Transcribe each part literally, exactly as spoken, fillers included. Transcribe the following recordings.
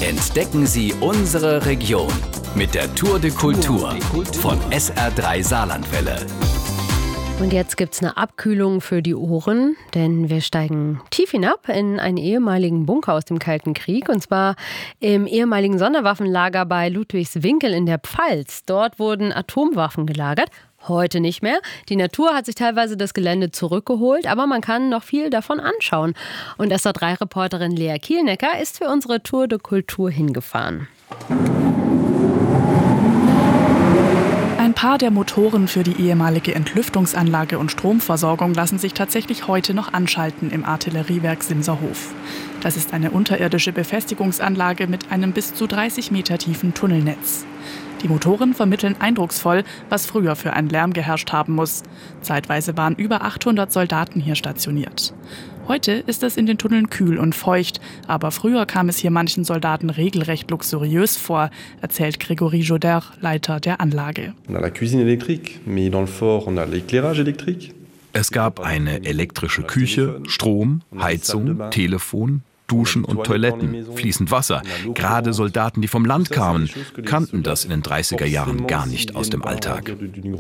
Entdecken Sie unsere Region mit der Tour de Kultur von S R drei Saarlandwelle. Und jetzt gibt's eine Abkühlung für die Ohren, denn wir steigen tief hinab in einen ehemaligen Bunker aus dem Kalten Krieg, und zwar im ehemaligen Sonderwaffenlager bei Ludwigswinkel in der Pfalz. Dort wurden Atomwaffen gelagert. Heute nicht mehr. Die Natur hat sich teilweise das Gelände zurückgeholt, aber man kann noch viel davon anschauen. Und S R drei Reporterin Lea Kielnecker ist für unsere Tour de Kultur hingefahren. Ein paar der Motoren für die ehemalige Entlüftungsanlage und Stromversorgung lassen sich tatsächlich heute noch anschalten im Artilleriewerk Simserhof. Das ist eine unterirdische Befestigungsanlage mit einem bis zu dreißig Meter tiefen Tunnelnetz. Die Motoren vermitteln eindrucksvoll, was früher für einen Lärm geherrscht haben muss. Zeitweise waren über achthundert Soldaten hier stationiert. Heute ist es in den Tunneln kühl und feucht, aber früher kam es hier manchen Soldaten regelrecht luxuriös vor, erzählt Grégory Joder, Leiter der Anlage. Es gab eine elektrische Küche, Strom, Heizung, Telefon, Duschen und Toiletten, fließend Wasser. Gerade Soldaten, die vom Land kamen, kannten das in den dreißiger Jahren gar nicht aus dem Alltag.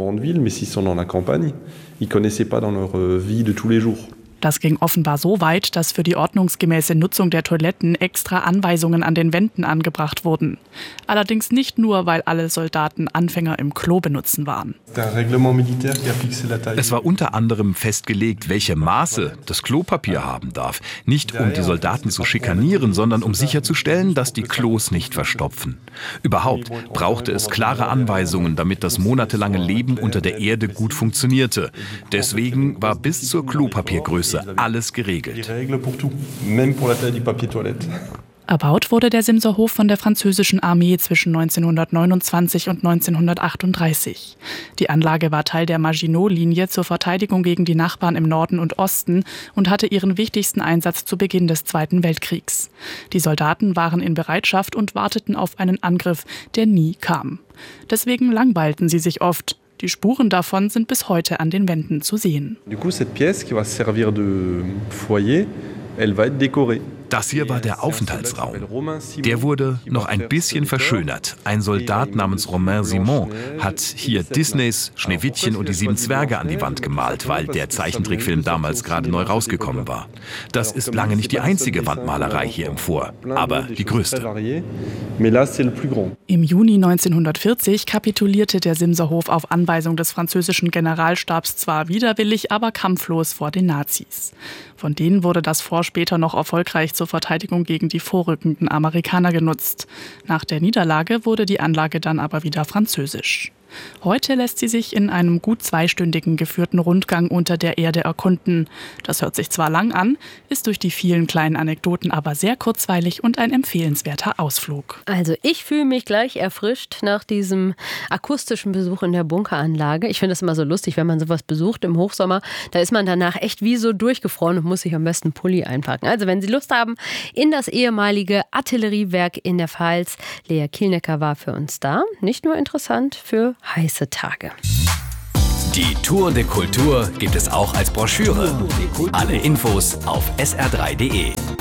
Das ging offenbar so weit, dass für die ordnungsgemäße Nutzung der Toiletten extra Anweisungen an den Wänden angebracht wurden. Allerdings nicht nur, weil alle Soldaten Anfänger im Klo benutzen waren. Es war unter anderem festgelegt, welche Maße das Klopapier haben darf. Nicht um die Soldaten zu schikanieren, sondern um sicherzustellen, dass die Klos nicht verstopfen. Überhaupt brauchte es klare Anweisungen, damit das monatelange Leben unter der Erde gut funktionierte. Deswegen war bis zur Klopapiergröße alles geregelt. Erbaut wurde der Simserhof von der französischen Armee zwischen neunzehnhundertneunundzwanzig und neunzehnhundertachtunddreißig. Die Anlage war Teil der Maginot-Linie zur Verteidigung gegen die Nachbarn im Norden und Osten und hatte ihren wichtigsten Einsatz zu Beginn des Zweiten Weltkriegs. Die Soldaten waren in Bereitschaft und warteten auf einen Angriff, der nie kam. Deswegen langweilten sie sich oft. Die Spuren davon sind bis heute an den Wänden zu sehen. Das hier war der Aufenthaltsraum. Der wurde noch ein bisschen verschönert. Ein Soldat namens Romain Simon hat hier Disneys Schneewittchen und die sieben Zwerge an die Wand gemalt, weil der Zeichentrickfilm damals gerade neu rausgekommen war. Das ist lange nicht die einzige Wandmalerei hier im Fort, aber die größte. Im Juni neunzehnhundertvierzig kapitulierte der Simserhof auf Anweisung des französischen Generalstabs zwar widerwillig, aber kampflos vor den Nazis. Von denen wurde das Fort später noch erfolgreich zur Verteidigung gegen die vorrückenden Amerikaner genutzt. Nach der Niederlage wurde die Anlage dann aber wieder französisch. Heute lässt sie sich in einem gut zweistündigen geführten Rundgang unter der Erde erkunden. Das hört sich zwar lang an, ist durch die vielen kleinen Anekdoten aber sehr kurzweilig und ein empfehlenswerter Ausflug. Also ich fühle mich gleich erfrischt nach diesem akustischen Besuch in der Bunkeranlage. Ich finde das immer so lustig, wenn man sowas besucht im Hochsommer. Da ist man danach echt wie so durchgefroren und muss sich am besten Pulli einpacken. Also wenn Sie Lust haben, in das ehemalige Artilleriewerk in der Pfalz. Lea Kielnecker war für uns da. Nicht nur interessant für heiße Tage. Die Tour de Kultur gibt es auch als Broschüre. Alle Infos auf S R drei punkt de.